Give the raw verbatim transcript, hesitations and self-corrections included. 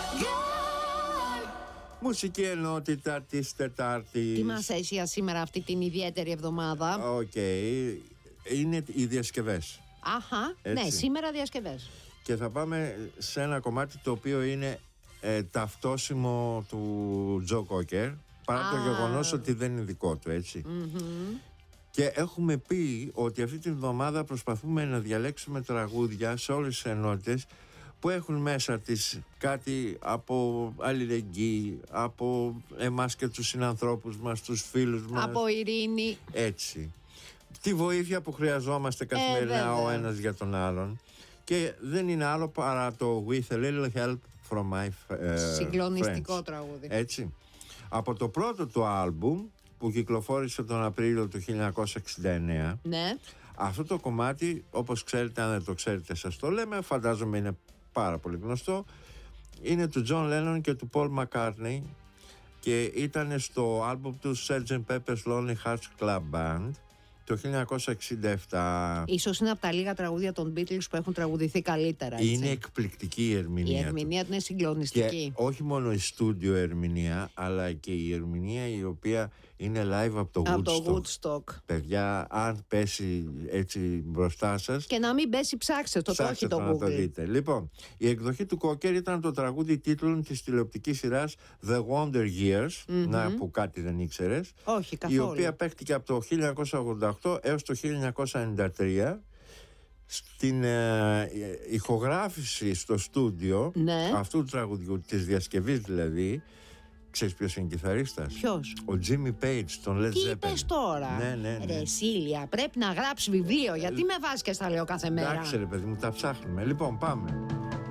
Μουσική ενότητα της Τετάρτης. Τι μας έχει για σήμερα αυτή την ιδιαίτερη εβδομάδα? Οκ, okay. Είναι οι διασκευές. Αχα, έτσι. Ναι, σήμερα διασκευές. Και θα πάμε σε ένα κομμάτι το οποίο είναι ε, ταυτόσιμο του Τζο Κόκερ, παρά ah. το γεγονός ότι δεν είναι δικό του, έτσι. Mm-hmm. Και έχουμε πει ότι αυτή την εβδομάδα προσπαθούμε να διαλέξουμε τραγούδια σε όλες τις ενότητες που έχουν μέσα της κάτι από αλληλεγγύη, από εμάς και τους συνανθρώπους μας, τους φίλους μας. Από ειρήνη. Έτσι. Τη βοήθεια που χρειαζόμαστε καθημερινά ε, ο ένας για τον άλλον. Και δεν είναι άλλο παρά το With a little help from my uh, συγκλονιστικό friends. τραγούδι. Έτσι. Από το πρώτο του άλμπουμ που κυκλοφόρησε τον Απρίλιο του χίλια εννιακόσια εξήντα εννέα. Ναι. Αυτό το κομμάτι, όπως ξέρετε, αν δεν το ξέρετε σας το λέμε, φαντάζομαι είναι πάρα πολύ γνωστό. Είναι του John Lennon και του Paul McCartney και ήταν στο άλμπουμ του σέρτζεντ Pepper's Lonely Hearts Club Band το χίλια εννιακόσια εξήντα επτά. Ίσως είναι από τα λίγα τραγούδια των Beatles που έχουν τραγουδηθεί καλύτερα, έτσι. Είναι εκπληκτική η ερμηνεία. Η ερμηνεία του είναι συγκλονιστική. Και όχι μόνο η στούντιο ερμηνεία, αλλά και η ερμηνεία η οποία είναι live από το από Woodstock. το Woodstock. Παιδιά, αν πέσει έτσι μπροστά σας, και να μην πέσει, ψάξτε το, το όχι το να Google. το δείτε. Λοιπόν, η εκδοχή του Κόκερ ήταν το τραγούδι τίτλων της τηλεοπτικής σειράς The Wonder Years, mm-hmm. να που κάτι δεν ήξερες. Όχι, καθόλου. Η οποία παίχτηκε από το χίλια εννιακόσια ογδόντα οκτώ έως το χίλια εννιακόσια ενενήντα τρία. Στην ε, ηχογράφηση στο στούντιο, ναι, αυτού του τραγουδιού, της διασκευής δηλαδή, ξέρεις ποιος είναι κιθαρίστας? Ποιος? Ο Jimmy Page, τον Led Zeppelin. Τι είπες τώρα? Ναι, ναι, ναι. Ρε Σίλια, πρέπει να γράψεις βιβλίο. Γιατί με βάζεις και στα λέω κάθε μέρα? Εντάξει ρε παιδί μου, τα ψάχνουμε. Λοιπόν, πάμε.